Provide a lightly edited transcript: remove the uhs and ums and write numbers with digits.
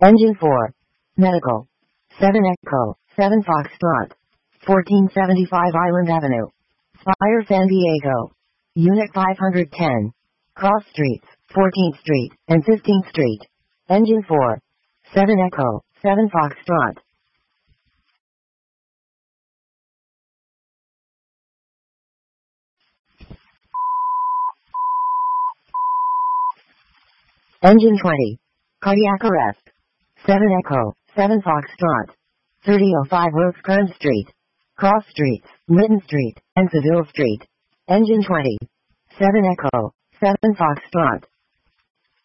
Engine 4. Medical. 7 Echo, 7 Foxtrot. 1475 Island Avenue. Fire San Diego. Unit 510. Cross Streets, 14th Street and 15th Street. Engine 4. 7 Echo, 7 Foxtrot. Engine 20. Cardiac arrest. 7 Echo, 7 Foxtrot. 3005 Rosecrans Street. Cross Streets, Lytton Street, and Seville Street. Engine 20. 7 Echo, 7 Foxtrot.